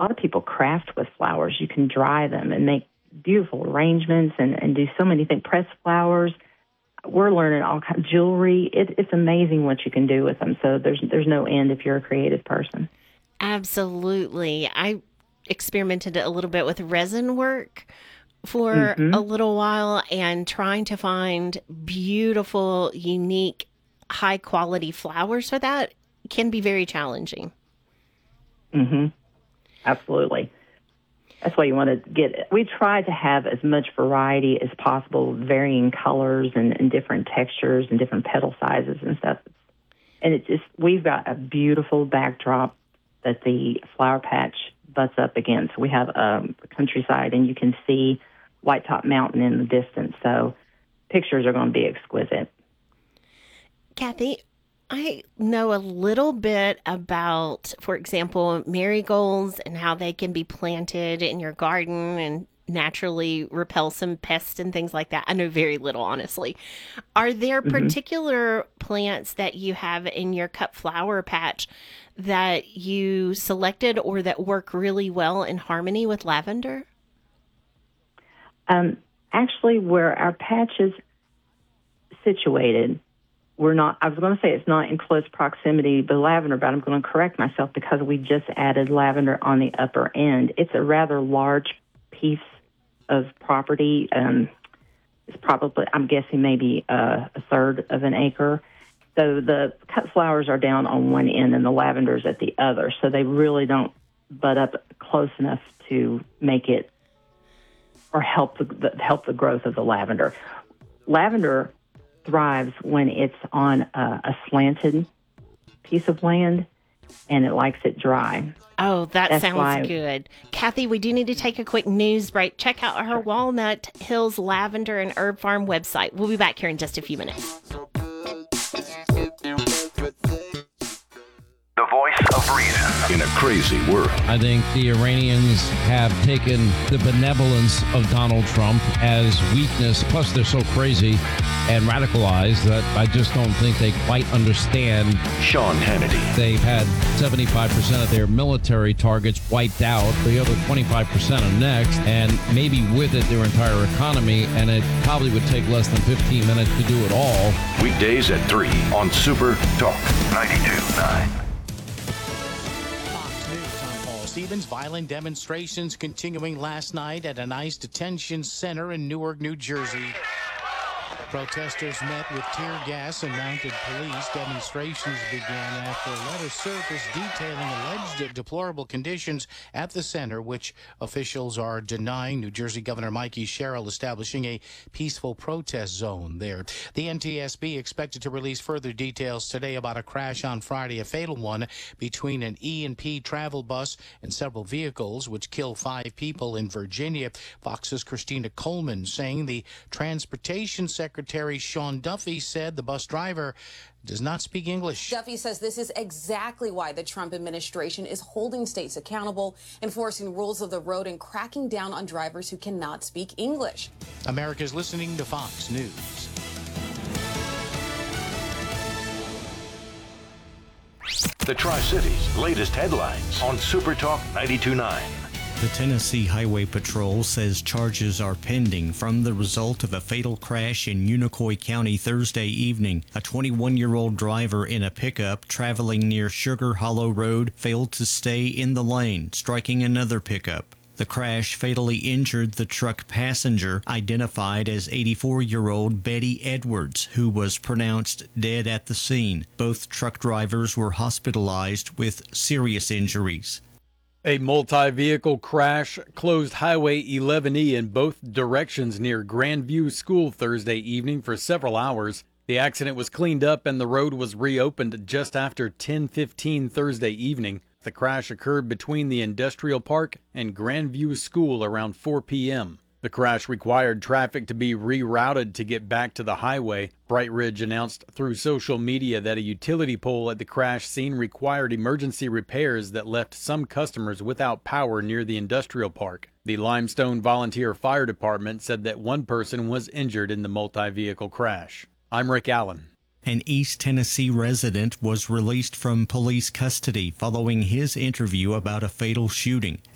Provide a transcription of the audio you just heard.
lot of people craft with flowers. You can dry them and make beautiful arrangements and do so many things, press flowers. We're learning all kinds of jewelry. It's amazing what you can do with them. So there's no end if you're a creative person. Absolutely. I experimented a little bit with resin work for a little while and trying to find beautiful, unique, high quality flowers for that can be very challenging. Absolutely. That's why you want to we try to have as much variety as possible, varying colors and different textures and different petal sizes and stuff. And we've got a beautiful backdrop that the flower patch butts up against. We have the countryside, and you can see White Top Mountain in the distance. So pictures are going to be exquisite. Kathy, I know a little bit about, for example, marigolds and how they can be planted in your garden and naturally repel some pests and things like that. I know very little, honestly. Are there particular plants that you have in your cut flower patch that you selected or that work really well in harmony with lavender? Actually, where our patch is situated, I was going to say it's not in close proximity to lavender, but I'm going to correct myself because we just added lavender on the upper end. It's a rather large piece of property. It's probably, I'm guessing, maybe a third of an acre. So the cut flowers are down on one end and the lavender's at the other. So they really don't butt up close enough to make it or help the growth of the lavender. Lavender thrives when it's on a slanted piece of land, and it likes it dry. Oh, that sounds good. Kathy, we do need to take a quick news break. Check out her Walnut Hills Lavender and Herb Farm website. We'll be back here in just a few minutes. The voice of reason in a crazy world. I think the Iranians have taken the benevolence of Donald Trump as weakness. Plus, they're so crazy and radicalized that I just don't think they quite understand. Sean Hannity. They've had 75% of their military targets wiped out. The other 25% are next, and maybe with it their entire economy, and it probably would take less than 15 minutes to do it all. Weekdays at 3 on Super Talk 92.9. Stevens, violent demonstrations continuing last night at an ICE detention center in Newark, New Jersey. Protesters met with tear gas and mounted police. Demonstrations began after a letter surfaced detailing alleged deplorable conditions at the center, which officials are denying. New Jersey Governor Mikey Sherrill establishing a peaceful protest zone there. The NTSB expected to release further details today about a crash on Friday, a fatal one between an E&P travel bus and several vehicles, which killed 5 people in Virginia. Fox's Christina Coleman saying the Transportation Secretary Sean Duffy said the bus driver does not speak English. Duffy says this is exactly why the Trump administration is holding states accountable, enforcing rules of the road, and cracking down on drivers who cannot speak English. America's listening to Fox News. The Tri-Cities' latest headlines on Super Talk 92.9. The Tennessee Highway Patrol says charges are pending from the result of a fatal crash in Unicoi County Thursday evening. A 21-year-old driver in a pickup traveling near Sugar Hollow Road failed to stay in the lane, striking another pickup. The crash fatally injured the truck passenger, identified as 84-year-old Betty Edwards, who was pronounced dead at the scene. Both truck drivers were hospitalized with serious injuries. A multi-vehicle crash closed Highway 11E in both directions near Grandview School Thursday evening for several hours. The accident was cleaned up and the road was reopened just after 10:15 Thursday evening. The crash occurred between the Industrial Park and Grandview School around 4 p.m. The crash required traffic to be rerouted to get back to the highway. Bright Ridge announced through social media that a utility pole at the crash scene required emergency repairs that left some customers without power near the industrial park. The Limestone Volunteer Fire Department said that one person was injured in the multi-vehicle crash. I'm Rick Allen. An East Tennessee resident was released from police custody following his interview about a fatal shooting.